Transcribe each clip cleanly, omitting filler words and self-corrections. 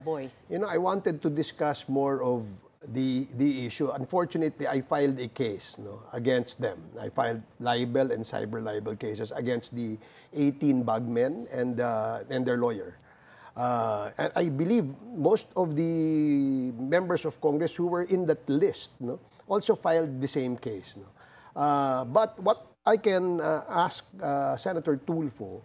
Boys. You know, I wanted to discuss more of the issue. Unfortunately, I filed a case against them. I filed libel and cyber libel cases against the 18 bagmen and their lawyer. And I believe most of the members of Congress who were in that list also filed the same case. But what I can ask Senator Tulfo,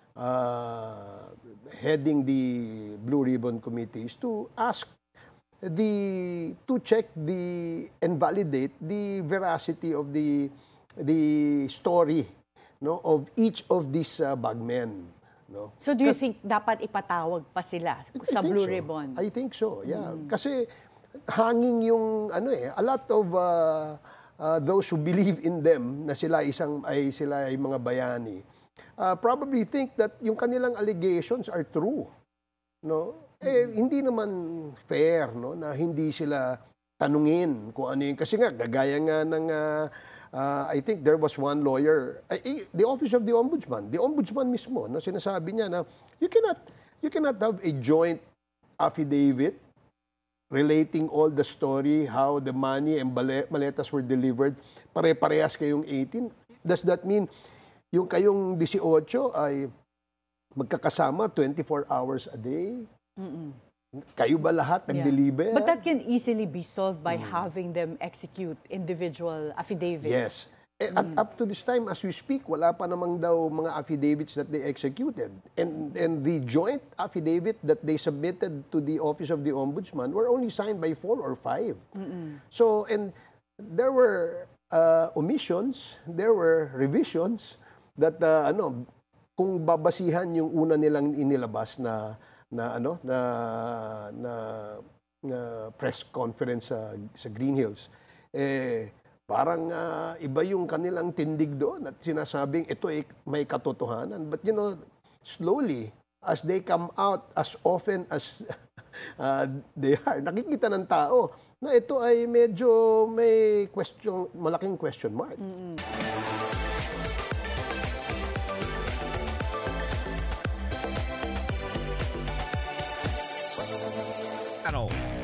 heading the Blue Ribbon Committee, is to ask to check and validate the veracity of the story of each of these bagmen. So do you think dapat ipatawag pa sila sa Blue Ribbon? I think so, yeah. Kasi hanging yung a lot of those who believe in them na sila ay mga bayani probably think that yung kanilang allegations are true. Hindi naman fair na hindi sila tanungin kung ano yung, kasi nga gagaya nga ng I think there was one lawyer, the Office of the Ombudsman mismo, sinasabi niya na you cannot have a joint affidavit relating all the story, how the money and maletas were delivered, pare-parehas kayong 18. Does that mean yung kayong 18 ay magkakasama 24 hours a day? Kayo ba lahat nag-deliver? But that can easily be solved by having them execute individual affidavits. Yes. At up to this time, as we speak, wala pa namang daw mga affidavits that they executed. And the joint affidavit that they submitted to the Office of the Ombudsman were only signed by 4 or 5. So, and there were omissions, there were revisions that, kung babasihan yung una nilang inilabas na press conference sa Green Hills, parang iba yung kanilang tindig doon at sinasabing ito ay may katotohanan. But slowly, as they come out, as often as they are, nakikita ng tao na ito ay medyo may malaking question mark. Ano